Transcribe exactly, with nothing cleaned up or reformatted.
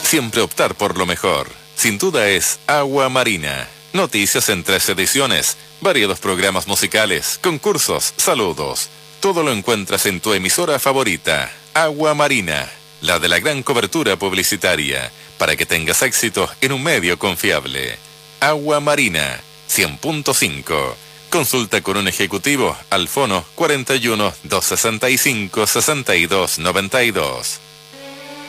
Siempre optar por lo mejor. Sin duda es Agua Marina. Noticias en tres ediciones, variados programas musicales, concursos, saludos. Todo lo encuentras en tu emisora favorita, Agua Marina, la de la gran cobertura publicitaria, para que tengas éxito en un medio confiable. Agua Marina, cien punto cinco. Consulta con un ejecutivo al fono cuarenta y uno, doscientos sesenta y cinco, sesenta y dos noventa y dos.